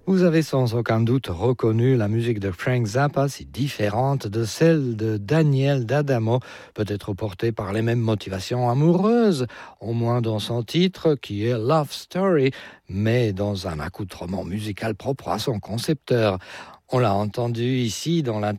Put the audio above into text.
Vous avez sans aucun doute reconnu la musique de Frank Zappa, si différente de celle de Daniel d'Adamo, peut-être portée par les mêmes motivations amoureuses, au moins dans son titre qui est Love Story, mais dans un accoutrement musical propre à son concepteur. On l'a entendu ici dans